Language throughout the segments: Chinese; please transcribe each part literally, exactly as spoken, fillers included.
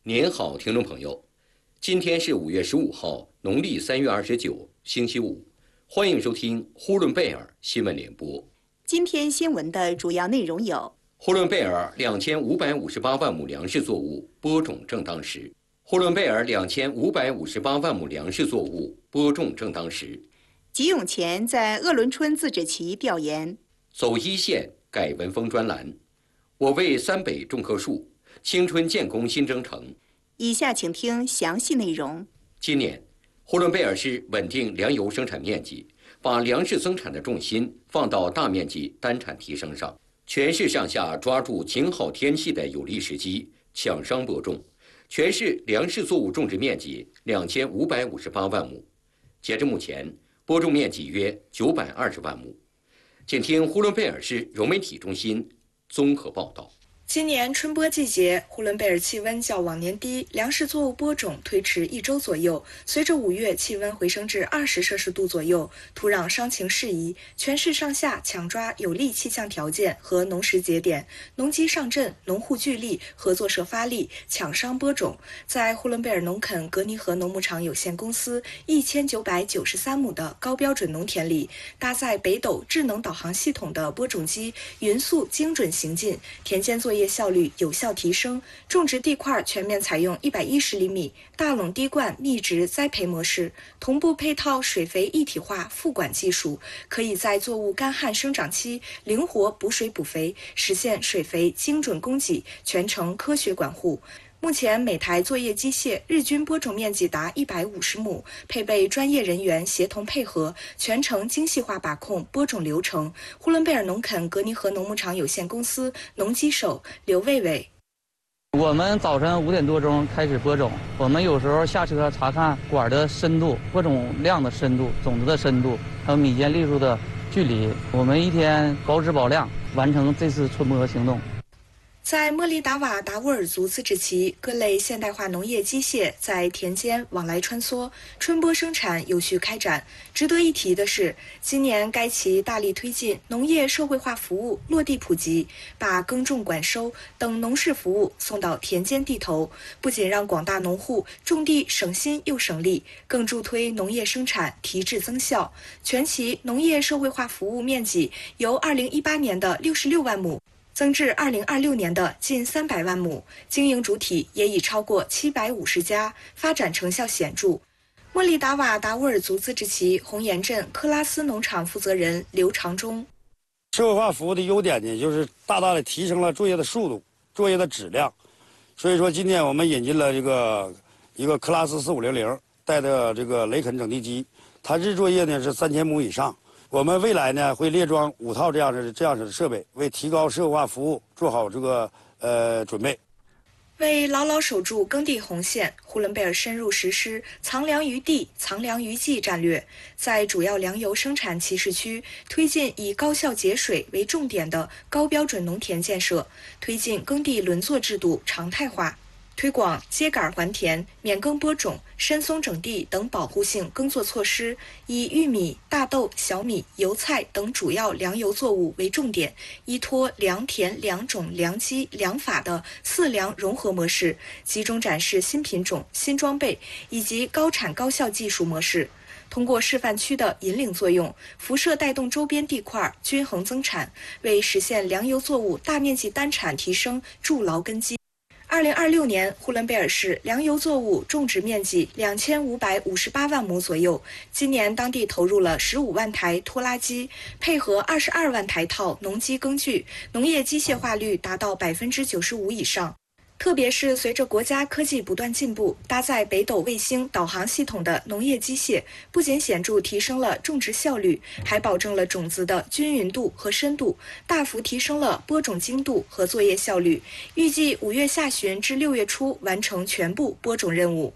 您好，听众朋友，今天是五月十五号，农历三月二十九，星期五，欢迎收听呼伦贝尔新闻联播。 今天新闻的主要内容有： 呼伦贝尔两千五百五十八万亩粮食作物播种正当时；呼伦贝尔两千五百五十八万亩粮食作物播种正当时； 吉永前在鄂伦春自治旗调研； 走一线改文风专栏；我为三北种棵树，青春建功新征程。 以下请听详细内容。 今年，呼伦贝尔市稳定粮油生产面积，把粮食生产的重心放到大面积单产提升上，全市上下抓住晴好天气的有利时机，抢商播种。全市粮食作物种植面积两千五百五十八万亩，截至目前，播种面积约九百二十万亩。请听呼伦贝尔市融媒体中心综合报道。 今年春播季节，呼伦贝尔气温较往年低，粮食作物播种推迟一周左右。随着五月气温回升至二十摄氏度左右，土壤伤情适宜，全市上下抢抓有利气象条件和农时节点，农机上阵，农户聚力，合作社发力，抢商播种。在呼伦贝尔农垦格尼河农牧场有限公司一千九百九十三亩的高标准农田里，搭载北斗智能导航系统的播种机匀速精准行进，田间作业效率有效提升，种植地块全面采用一百一十厘米大垄滴灌密植栽培模式，同步配套水肥一体化复管技术，可以在作物干旱生长期灵活补水补肥，实现水肥精准供给，全程科学管护。目前每台作业机械日均播种面积达一百五十亩，配备专业人员协同配合，全程精细化把控播种流程。呼伦贝尔农垦格尼河农牧场有限公司农机手刘卫伟： 我们早晨五点多钟开始播种，我们有时候下车查看管的深度、播种量的深度、种子的深度，还有米间粒数的距离。我们一天保质保量，完成这次春播行动。 在莫里达瓦达沃尔族自治旗，各类现代化农业机械在田间往来穿梭，春播生产有序开展。值得一提的是，今年该旗大力推进农业社会化服务落地普及，把耕种管收等农事服务送到田间地头，不仅让广大农户种地省心又省力，更助推农业生产提质增效。全旗农业社会化服务面积由二零一八年的六十六万亩增至二零二六年的近三百万亩，经营主体也已超过七百五十家，发展成效显著。莫里达瓦达沃尔族自治旗红岩镇克拉斯农场负责人刘长忠： 社会化服务的优点呢，就是大大的提升了作业的速度、作业的质量。所以说，今天我们引进了这个一个克拉斯四五零零带的这个雷肯整地机，它日作业呢是三千亩以上。我们未来呢会列装五套这样的这样式的设备，为提高社会化服务做好这个呃准备。 为牢牢守住耕地红线，呼伦贝尔深入实施藏粮于地、藏粮于技战略，在主要粮油生产集市区推进以高效节水为重点的高标准农田建设，推进耕地轮作制度常态化。推广秸秆还田、免耕播种、深松整地等保护性耕作措施，以玉米、大豆、小米、油菜等主要粮油作物为重点，依托良田、良种、良机、良法的四粮融合模式，集中展示新品种、新装备以及高产高效技术模式。通过示范区的引领作用，辐射带动周边地块均衡增产，为实现粮油作物大面积单产提升筑牢根基。二零二六年，呼伦贝尔市粮油作物种植面积两千五百五十八万亩左右。今年当地投入了十五万台拖拉机，配合二十二万台套农机耕具，农业机械化率达到百分之九十五以上。特别是随着国家科技不断进步，搭载北斗卫星导航系统的农业机械，不仅显著提升了种植效率，还保证了种子的均匀度和深度，大幅提升了播种精度和作业效率。预计五月下旬至六月初完成全部播种任务。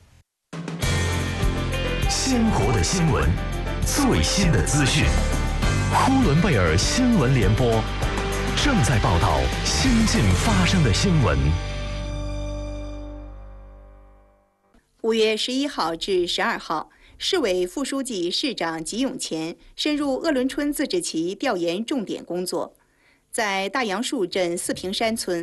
鲜活的新闻，最新的资讯，呼伦贝尔新闻联播正在报道新近发生的新闻。 五月十一号至十二号，市委副书记、市长吉永前深入鄂伦春自治旗调研重点工作。在大杨树镇四平山村，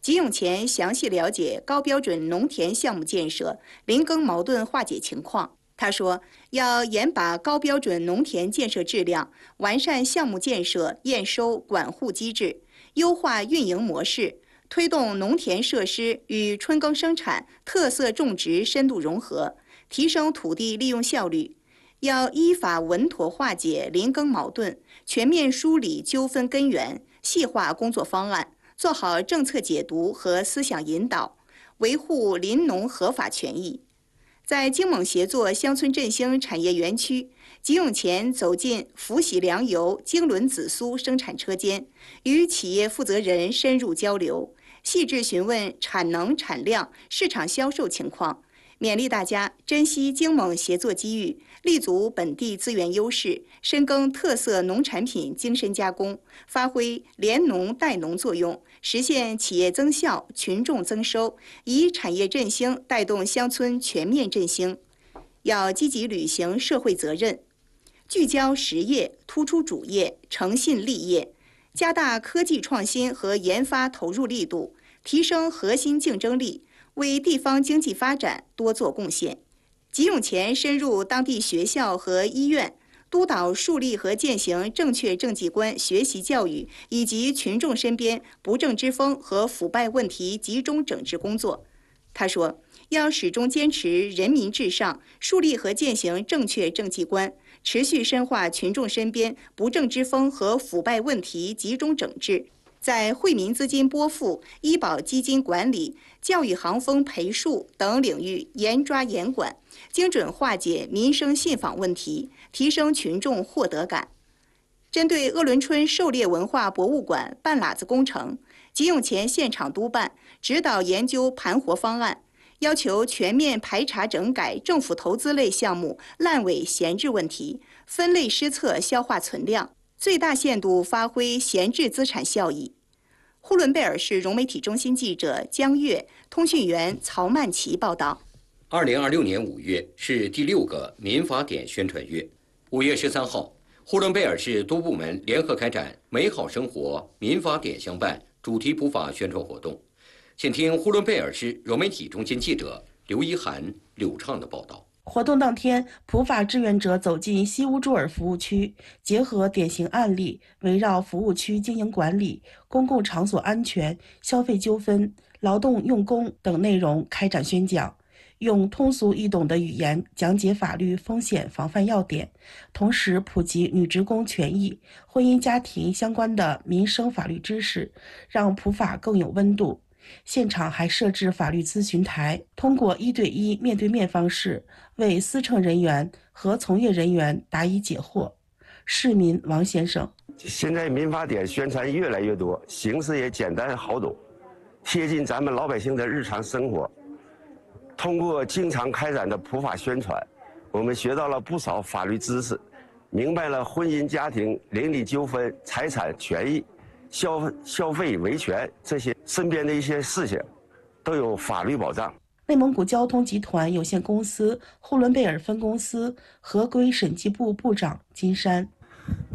吉永前详细了解高标准农田项目建设林耕矛盾化解情况。他说，要严把高标准农田建设质量，完善项目建设、验收、管护机制，优化运营模式，推动农田设施与春耕生产、特色种植深度融合，提升土地利用效率。要依法稳妥化解林耕矛盾，全面梳理纠纷根源，细化工作方案，做好政策解读和思想引导，维护林农合法权益。在京蒙协作乡村振兴产业园区，吉永前走进福喜粮油京伦紫苏生产车间，与企业负责人深入交流，细致询问产能、产量、市场销售情况，勉励大家珍惜京蒙协作机遇，立足本地资源优势，深耕特色农产品精深加工，发挥联农带农作用，实现企业增效、群众增收，以产业振兴带动乡村全面振兴。要积极履行社会责任，聚焦实业，突出主业，诚信立业，加大科技创新和研发投入力度，提升核心竞争力，为地方经济发展多做贡献。吉永前深入当地学校和医院，督导树立和践行正确政绩观学习教育以及群众身边不正之风和腐败问题集中整治工作。他说，要始终坚持人民至上，树立和践行正确政绩观，持续深化群众身边不正之风和腐败问题集中整治，在惠民资金拨付、医保基金管理、教育行风培树等领域严抓严管，精准化解民生信访问题，提升群众获得感。针对鄂伦春狩猎文化博物馆半拉子工程，吉永前现场督办，指导研究盘活方案，要求全面排查整改政府投资类项目烂尾闲置问题，分类施策消化存量，最大限度发挥闲置资产效益。呼伦贝尔市融媒体中心记者江月、通讯员曹曼琪报道。 二零二六年五月是第六个民法典宣传月。五月十三号，呼伦贝尔市多部门联合开展“美好生活，民法典相伴”主题普法宣传活动。请听呼伦贝尔市融媒体中心记者刘一涵、柳畅的报道。 活动当天，普法志愿者走进西乌珠尔服务区，结合典型案例，围绕服务区经营管理、公共场所安全、消费纠纷、劳动用工等内容开展宣讲，用通俗易懂的语言讲解法律风险防范要点，同时普及女职工权益、婚姻家庭相关的民生法律知识，让普法更有温度。现场还设置法律咨询台，通过一对一面对面方式为司乘人员和从业人员答疑解惑。市民王先生： 现在民法典宣传越来越多，形式也简单好懂，贴近咱们老百姓的日常生活。通过经常开展的普法宣传，我们学到了不少法律知识，明白了婚姻家庭、邻里纠纷、财产权益、消消费维权这些身边的一些事情都有法律保障。 内蒙古交通集团有限公司呼伦贝尔分公司合规审计部部长金山：